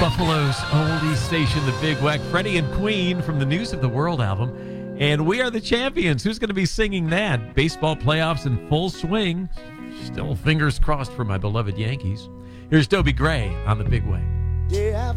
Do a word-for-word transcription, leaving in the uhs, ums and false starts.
Buffalo's oldie station, the Big Wack. Freddie and Queen from the News of the World album. And We Are the Champions. Who's going to be singing that? Baseball playoffs in full swing. Still fingers crossed for my beloved Yankees. Here's Dobie Gray on the Big Wack.